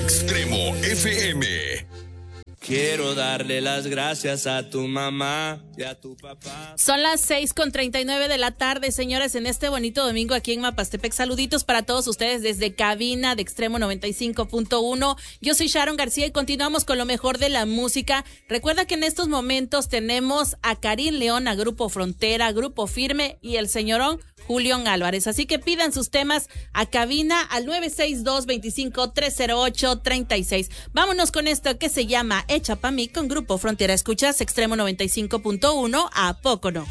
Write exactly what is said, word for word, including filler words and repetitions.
Extremo F M. Quiero darle las gracias a tu mamá y a tu papá. Son las seis con treinta y nueve de la tarde, señores, en este bonito domingo aquí en Mapastepec. Saluditos para todos ustedes desde cabina de Extremo noventa y cinco punto uno. Yo soy Sharon García y continuamos con lo mejor de la música. Recuerda que en estos momentos tenemos a Karim León, a Grupo Frontera, Grupo Firme y el señorón Julián Álvarez. Así que pidan sus temas a cabina al nueve seis dos, veinticinco, trescientos ocho, treinta y seis. Vámonos con esto que se llama Hecha pa' mí con Grupo Frontera. Escuchas Extremo noventa y cinco punto uno, ¿a poco no?